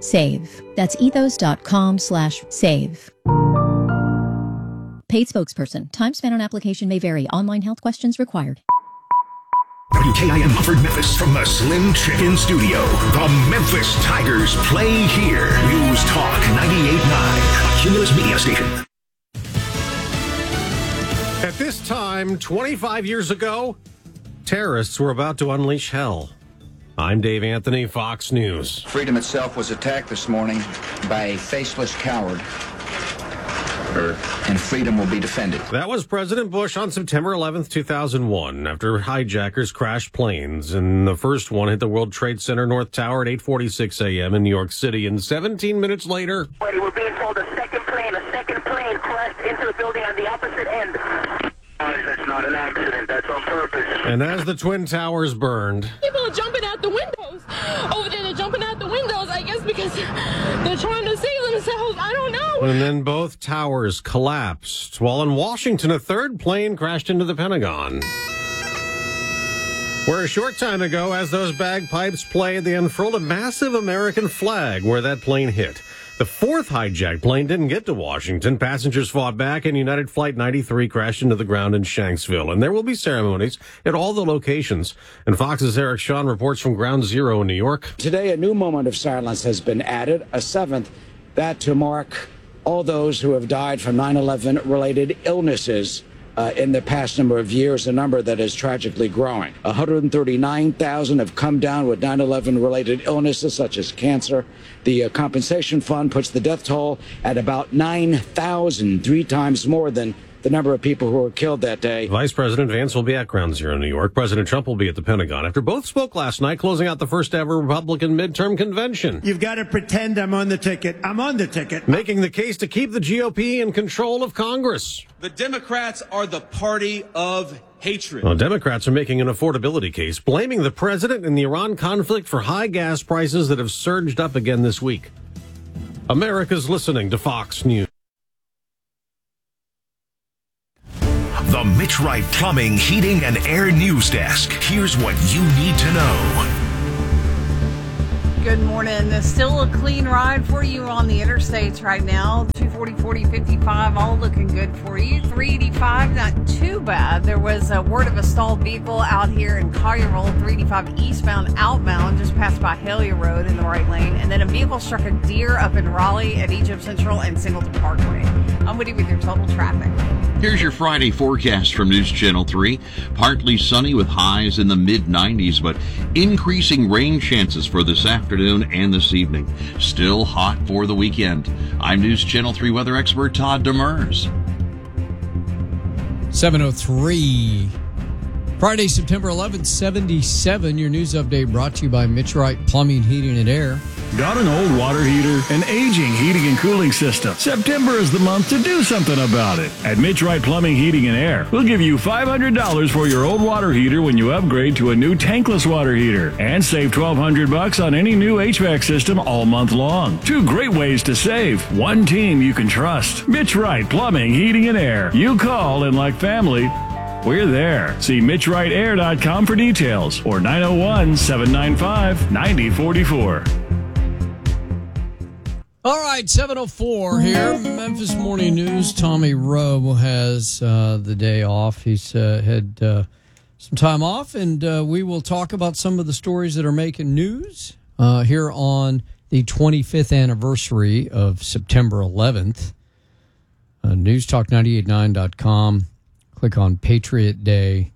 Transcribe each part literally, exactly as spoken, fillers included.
save. That's ethos.com slash save. Paid spokesperson. Time spent on application may vary. Online health questions required. W K I M Mumford, Memphis, from the Slim Chicken Studio. The Memphis Tigers play here. News Talk ninety-eight point nine, a Cumulus Media station. At this time, twenty-five years ago, terrorists were about to unleash hell. I'm Dave Anthony, Fox News. Freedom itself was attacked this morning by a faceless coward. And freedom will be defended. That was President Bush on September eleventh, two thousand one, after hijackers crashed planes. And the first one hit the World Trade Center North Tower at eight forty-six a.m. in New York City. And seventeen minutes later... Wait, we're being told a second plane, a second plane crashed into the building on the opposite end. That's not an accident. That's on purpose. And as the Twin Towers burned... People are jumping out the windows. Over there, they're jumping out the windows, I guess, because they're trying to save themselves. I don't know. And then both towers collapsed. While in Washington, a third plane crashed into the Pentagon. Where a short time ago, as those bagpipes played, they unfurled a massive American flag where that plane hit. The fourth hijacked plane didn't get to Washington. Passengers fought back, and United Flight ninety-three crashed into the ground in Shanksville. And there will be ceremonies at all the locations. And Fox's Eric Shawn reports from Ground Zero in New York. Today, a new moment of silence has been added, a seventh, that to mark all those who have died from nine eleven related illnesses uh, in the past number of years, a number that is tragically growing. one hundred thirty-nine thousand have come down with nine eleven related illnesses such as cancer. The uh, compensation fund puts the death toll at about nine thousand, three times more than the number of people who were killed that day. Vice President Vance will be at Ground Zero in New York. President Trump will be at the Pentagon after both spoke last night, closing out the first ever Republican midterm convention. You've got to pretend I'm on the ticket. I'm on the ticket. Making the case to keep the G O P in control of Congress. The Democrats are the party of hatred. Well, Democrats are making an affordability case, blaming the president and the Iran conflict for high gas prices that have surged up again this week. America's listening to Fox News. The Mitch Wright Plumbing, Heating, and Air News Desk. Here's what you need to know. Good morning. There's still a clean ride for you on the interstates right now. two forty, forty, fifty-five, all looking good for you. three eighty-five, not too bad. There was a word of a stalled vehicle out here in Collierville, three eighty-five eastbound, outbound, just passed by Hellier Road in the right lane. And then a vehicle struck a deer up in Raleigh at Egypt Central and Singleton Parkway. I'm Woody with your total traffic. Here's your Friday forecast from News Channel three. Partly sunny with highs in the mid nineties, but increasing rain chances for this afternoon and this evening. Still hot for the weekend. I'm News Channel three weather expert Todd Demers. seven oh three. Friday, September eleventh, seventy-seven. Your news update brought to you by Mitch Wright Plumbing, Heating, and Air. Got an old water heater, an aging heating and cooling system? September is the month to do something about it. At Mitch Wright Plumbing, Heating, and Air, we'll give you five hundred dollars for your old water heater when you upgrade to a new tankless water heater, and save twelve hundred bucks on any new H V A C system all month long. Two great ways to save. One team you can trust. Mitch Wright Plumbing, Heating, and Air. You call, and like family, we're there. See mitch wright air dot com for details or nine oh one, seven nine five, nine oh four four. All right, seven oh four here. Memphis Morning News. Tommy Rowe has uh, the day off. He's uh, had uh, some time off, and uh, we will talk about some of the stories that are making news uh, here on the twenty-fifth anniversary of September eleventh. Uh, news talk nine eight nine dot com. Click on Patriot Day,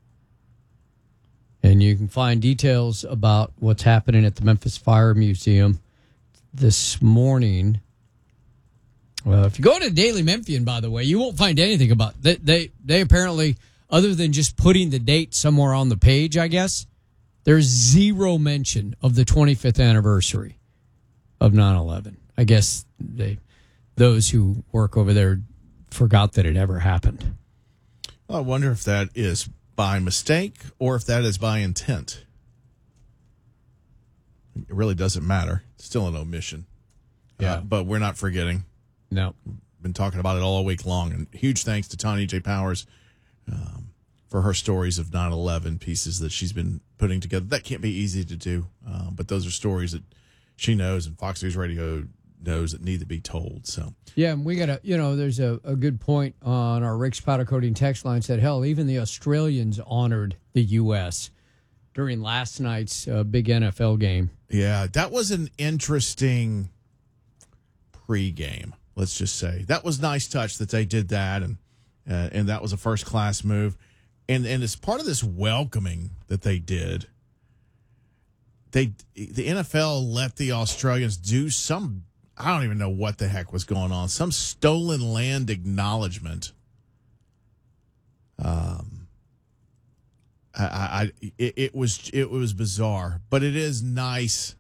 and you can find details about what's happening at the Memphis Fire Museum this morning. Well, if you go to Daily Memphian, by the way, you won't find anything about they they they apparently, other than just putting the date somewhere on the page, I guess, there's zero mention of the twenty-fifth anniversary of nine eleven. I guess they those who work over there forgot that it ever happened. Well, I wonder if that is by mistake or if that is by intent. It really doesn't matter. It's still an omission. Yeah. Uh, but we're not forgetting. No. Been talking about it all week long. And huge thanks to Tanya J. Powers um, for her stories of nine eleven pieces that she's been putting together. That can't be easy to do, uh, but those are stories that she knows, and Fox News Radio knows that need to be told. So yeah, and we got to, you know, there's a, a good point on our Rick's Powder Coating text line said, hell, even the Australians honored the U S during last night's uh, big N F L game. Yeah, that was an interesting pregame, let's just say. That was nice touch that they did that, and uh, and that was a first-class move. And and as part of this welcoming that they did, they the N F L let the Australians do some, I don't even know what the heck was going on, some stolen land acknowledgement. Um, I, I it, it was it was bizarre, but it is nice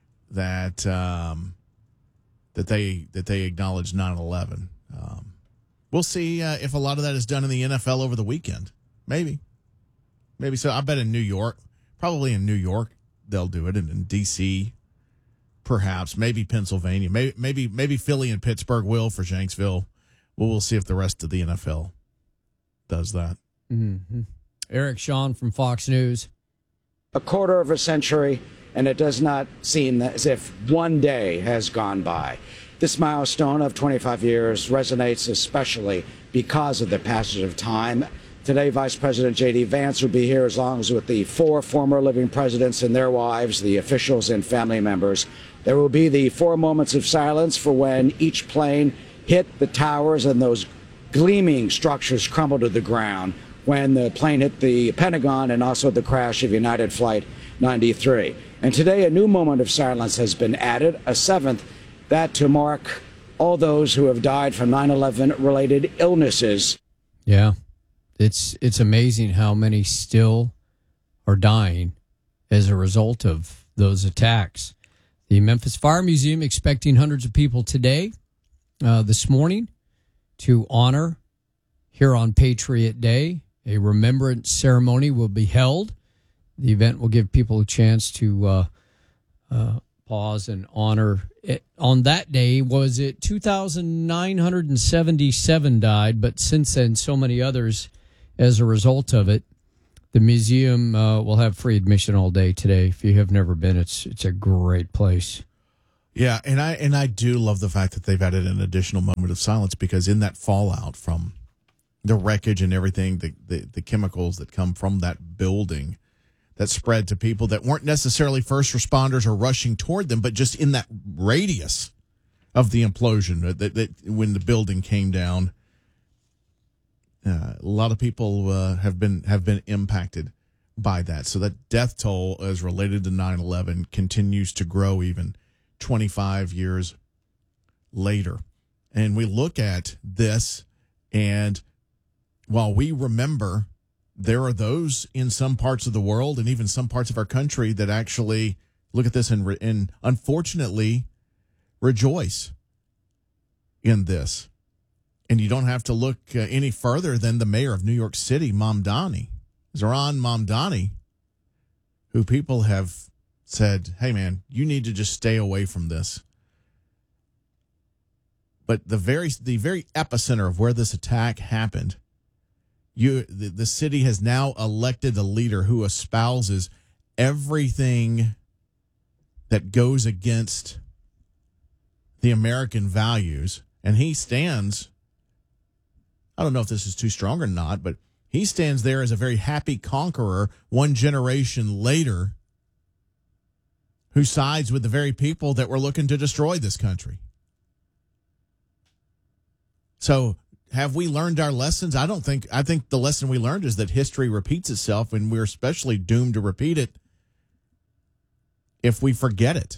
that um, that they that they acknowledge nine eleven. Um, we'll see uh, if a lot of that is done in the N F L over the weekend. Maybe, maybe so. I bet in New York, probably in New York, they'll do it, and in D C, perhaps, maybe Pennsylvania, maybe maybe maybe Philly and Pittsburgh will for Shanksville. Well, we'll see if the rest of the N F L does that. Mm-hmm. Eric Shawn from Fox News. A quarter of a century, and it does not seem as if one day has gone by. This milestone of twenty-five years resonates especially because of the passage of time. Today, Vice President J D. Vance will be here as long as with the four former living presidents and their wives, the officials and family members. There will be the four moments of silence for when each plane hit the towers and those gleaming structures crumbled to the ground, when the plane hit the Pentagon, and also the crash of United Flight ninety-three. And today, a new moment of silence has been added, a seventh, that to mark all those who have died from nine eleven related illnesses. Yeah. It's it's amazing how many still are dying as a result of those attacks. The Memphis Fire Museum expecting hundreds of people today, uh, this morning, to honor here on Patriot Day. A remembrance ceremony will be held. The event will give people a chance to uh, uh, pause and honor it. On that day, was it two thousand nine hundred seventy-seven died, but since then, so many others. As a result of it, the museum uh, will have free admission all day today. If you have never been, it's it's a great place. Yeah, and I and I do love the fact that they've added an additional moment of silence, because in that fallout from the wreckage and everything, the, the, the chemicals that come from that building that spread to people that weren't necessarily first responders or rushing toward them, but just in that radius of the implosion that, that when the building came down. Uh, a lot of people uh, have been have been impacted by that. So that death toll as related to nine eleven continues to grow even twenty-five years later. And we look at this, and while we remember, there are those in some parts of the world and even some parts of our country that actually look at this and, re- and unfortunately rejoice in this. And you don't have to look uh, any further than the mayor of New York City, Mamdani, Zohran Mamdani, who people have said, hey, man, you need to just stay away from this. But the very the very epicenter of where this attack happened, you the, the city has now elected a leader who espouses everything that goes against the American values. And he stands... I don't know if this is too strong or not, but he stands there as a very happy conqueror one generation later who sides with the very people that were looking to destroy this country. So have we learned our lessons? I don't think, I think the lesson we learned is that history repeats itself, and we're especially doomed to repeat it if we forget it.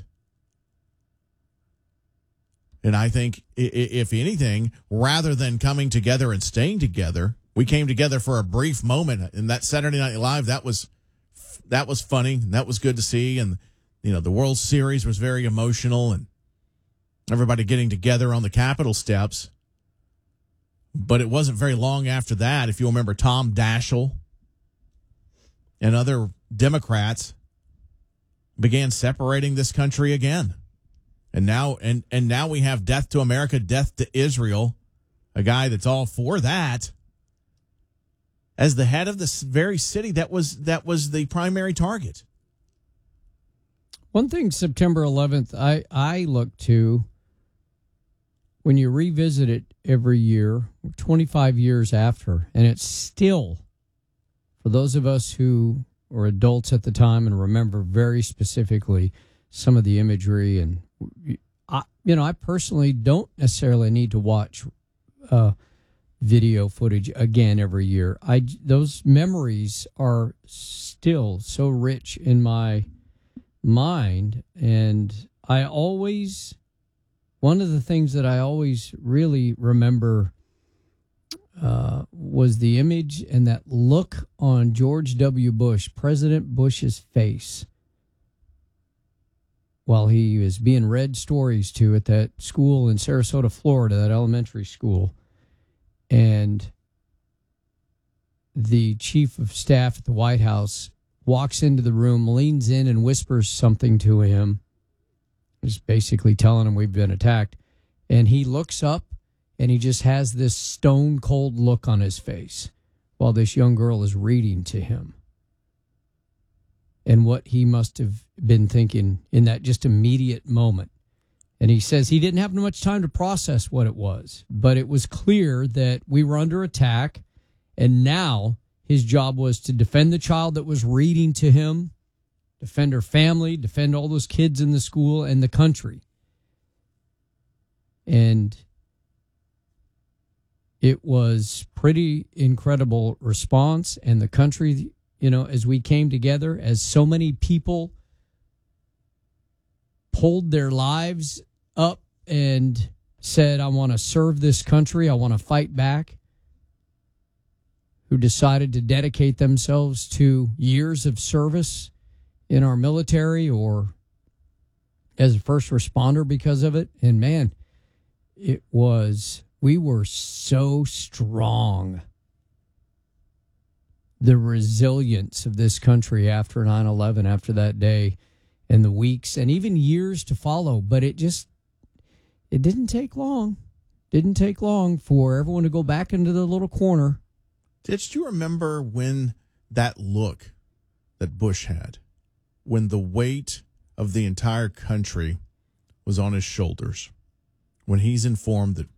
And I think, if anything, rather than coming together and staying together, we came together for a brief moment. And that Saturday Night Live, that was that was funny. That was good to see. And, you know, the World Series was very emotional, and everybody getting together on the Capitol steps. But it wasn't very long after that, if you remember, Tom Daschle and other Democrats began separating this country again. And now and, and now we have death to America, death to Israel, a guy that's all for that, as the head of this very city that was that was the primary target. One thing, September eleventh, I, I look to, when you revisit it every year, twenty-five years after, and it's still, for those of us who were adults at the time and remember very specifically some of the imagery, and, I, you know, I personally don't necessarily need to watch uh, video footage again every year. I, those memories are still so rich in my mind, and I always, one of the things that I always really remember uh, was the image and that look on George W. Bush, President Bush's face, while he was being read stories to at that school in Sarasota, Florida, that elementary school. And the chief of staff at the White House walks into the room, leans in and whispers something to him, just basically telling him we've been attacked. And he looks up and he just has this stone cold look on his face while this young girl is reading to him. And what he must have been thinking in that just immediate moment. And he says he didn't have much time to process what it was, but it was clear that we were under attack, and now his job was to defend the child that was reading to him, defend her family, defend all those kids in the school and the country. And it was pretty incredible response, and the country, you know, as we came together, as so many people pulled their lives up and said, I want to serve this country, I want to fight back, who decided to dedicate themselves to years of service in our military or as a first responder because of it. And man, it was, we were so strong. The resilience of this country after nine eleven, after that day, and the weeks and even years to follow. But it just, it didn't take long. Didn't take long for everyone to go back into the little corner. Did you remember when that look that Bush had, when the weight of the entire country was on his shoulders, when he's informed that